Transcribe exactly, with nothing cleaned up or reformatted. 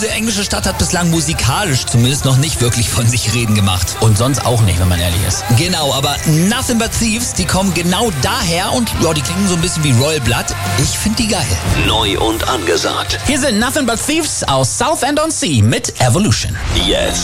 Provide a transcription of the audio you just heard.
Die englische Stadt hat bislang musikalisch zumindest noch nicht wirklich von sich reden gemacht. Und sonst auch nicht, wenn man ehrlich ist. Genau, aber Nothing But Thieves, die kommen genau daher und ja, die klingen so ein bisschen wie Royal Blood. Ich finde die geil. Neu und angesagt. Hier sind Nothing But Thieves aus Southend-on-Sea mit Evolution. Jetzt